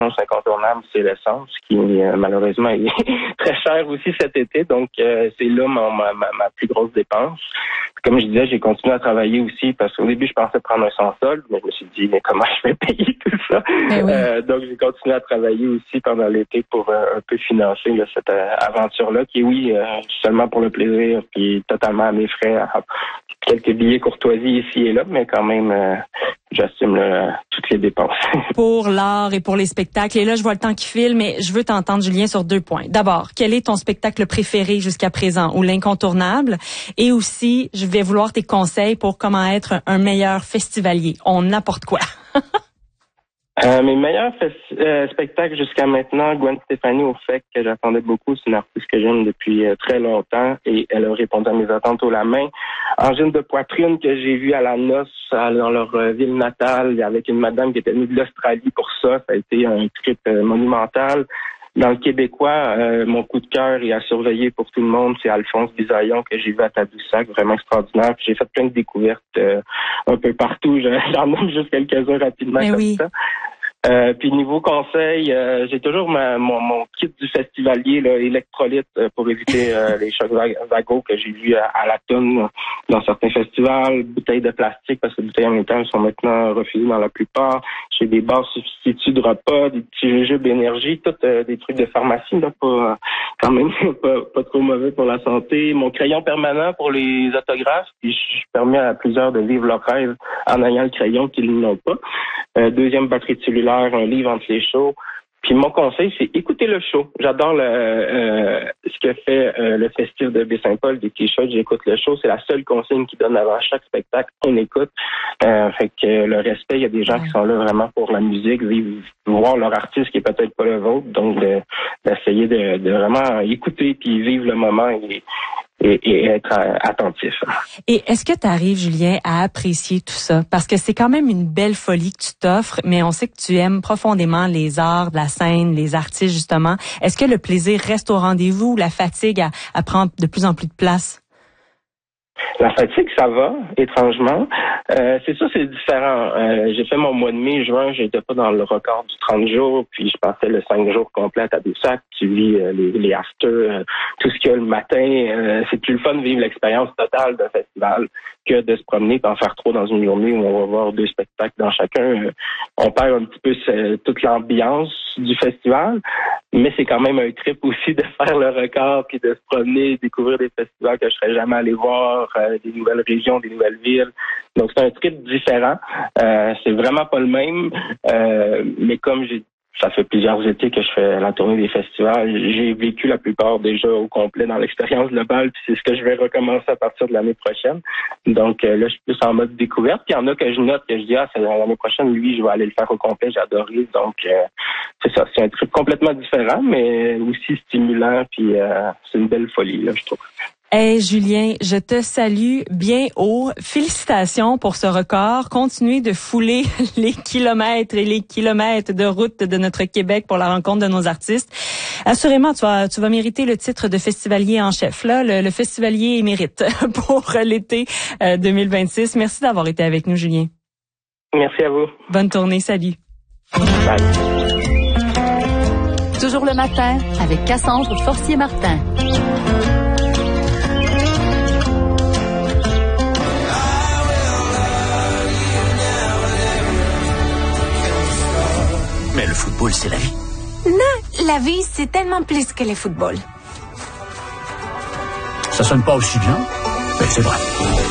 incontournable, c'est l'essence, qui malheureusement est très cher aussi cet été. Donc, c'est là ma plus grosse dépense. Comme je disais, j'ai continué à travailler aussi parce qu'au début, je pensais prendre un sans-solde, mais je me suis dit, mais comment je vais payer tout ça? Oui. Donc, j'ai continué à travailler aussi pendant l'été pour un peu financer là, cette aventure-là, qui est, oui, seulement pour le plaisir, puis totalement à mes frais. Quelques billets courtoisie ici et là, mais quand même, j'assume toutes les dépenses. Pour l'art et pour les spectacles. Et là, je vois le temps qui file, mais je veux t'entendre, Julien, sur 2 points. D'abord, quel est ton spectacle préféré jusqu'à présent ou l'incontournable? Et aussi, je vais vouloir tes conseils pour comment être un meilleur festivalier. On apporte quoi? Mes meilleurs spectacles jusqu'à maintenant, Gwen Stefani au fait que j'attendais beaucoup. C'est une artiste que j'aime depuis très longtemps et elle a répondu à mes attentes haut la main. Angine de poitrine que j'ai vu à la noce dans leur ville natale avec une madame qui était venue de l'Australie pour ça. Ça a été un trip monumental. Dans le Québécois, mon coup de cœur et à surveiller pour tout le monde, c'est Alphonse Bisaillon que j'ai vu à Tadoussac, vraiment extraordinaire. Puis j'ai fait plein de découvertes un peu partout. J'en nomme juste quelques-uns rapidement ça. Puis niveau conseil, j'ai toujours mon kit du festivalier là, électrolyte pour éviter les chocs vagos que j'ai vus à la tonne dans certains festivals, bouteilles de plastique parce que les bouteilles en métal sont maintenant refusées dans la plupart. J'ai des barres substituts de repas, des petits jujubes d'énergie, tout des trucs de pharmacie là, pas quand même pas trop mauvais pour la santé. Mon crayon permanent pour les autographes, puis je permets à plusieurs de vivre leur rêve en ayant le crayon qu'ils n'ont pas. Deuxième batterie cellulaire, un livre entre les shows. Puis mon conseil, c'est écouter le show. J'adore ce que fait le Festival de Baie-Saint-Paul, des T-shirts, j'écoute le show. C'est la seule consigne qu'ils donnent avant chaque spectacle. On écoute. Fait que le respect, il y a des gens qui sont là vraiment pour la musique, voir leur artiste qui est peut-être pas le vôtre. Donc d'essayer de vraiment écouter puis vivre le moment et être attentif. Et est-ce que tu arrives, Julien, à apprécier tout ça? Parce que c'est quand même une belle folie que tu t'offres, mais on sait que tu aimes profondément les arts, la scène, les artistes, justement. Est-ce que le plaisir reste au rendez-vous ou la fatigue à prendre de plus en plus de place? La fatigue, ça va, étrangement. C'est ça, c'est différent. J'ai fait mon mois de mai, juin, j'étais pas dans le record du 30 jours, puis je passais le 5 jours complet à Tadoussac. Tu vis les afters, tout ce qu'il y a le matin. C'est plus le fun de vivre l'expérience totale d'un festival que de se promener et en faire 3 dans une journée où on va voir 2 spectacles dans chacun. On perd un petit peu toute l'ambiance du festival, mais c'est quand même un trip aussi de faire le record puis de se promener, découvrir des festivals que je serais jamais allé voir, des nouvelles régions, des nouvelles villes. Donc c'est un trip différent. C'est vraiment pas le même, mais comme ça fait plusieurs étés que je fais la tournée des festivals. J'ai vécu la plupart déjà au complet dans l'expérience globale, puis c'est ce que je vais recommencer à partir de l'année prochaine. Donc là, je suis plus en mode découverte. Puis il y en a que je note, que je dis, c'est l'année prochaine, lui, je vais aller le faire au complet, j'ai adoré. Donc c'est ça, c'est un truc complètement différent, mais aussi stimulant, puis c'est une belle folie, là, je trouve. Hey Julien, je te salue bien haut. Félicitations pour ce record. Continuez de fouler les kilomètres et les kilomètres de route de notre Québec pour la rencontre de nos artistes. Assurément, tu vas mériter le titre de festivalier en chef. Là, le festivalier émérite pour l'été 2026. Merci d'avoir été avec nous, Julien. Merci à vous. Bonne tournée, salut. Bye. Toujours le matin avec Cassandre Forcier-Martin. Mais le football, c'est la vie. Non, la vie, c'est tellement plus que le football. Ça sonne pas aussi bien, mais c'est vrai.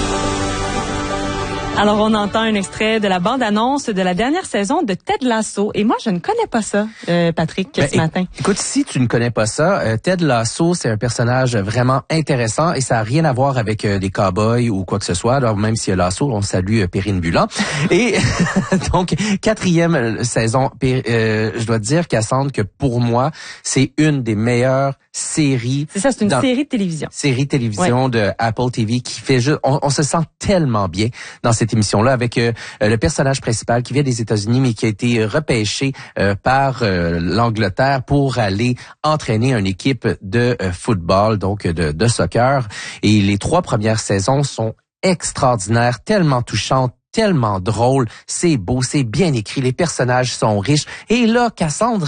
Alors, on entend un extrait de la bande-annonce de la dernière saison de Ted Lasso. Et moi, je ne connais pas ça, Patrick, ce matin. Écoute, si tu ne connais pas ça, Ted Lasso, c'est un personnage vraiment intéressant et ça n'a rien à voir avec des cow-boys ou quoi que ce soit. Alors, même s'il y a Lasso, on salue Perrine Bulan. Et donc, 4e saison. Je dois te dire, Cassandre, que pour moi, c'est une des meilleures séries. C'est ça, c'est une série de télévision. Série de télévision de Apple TV qui fait juste... On se sent tellement bien dans cette émission-là avec le personnage principal qui vient des États-Unis mais qui a été repêché par l'Angleterre pour aller entraîner une équipe de football, donc de soccer. Et les 3 premières saisons sont extraordinaires, tellement touchantes, tellement drôles. C'est beau, c'est bien écrit, les personnages sont riches. Et là, Cassandre,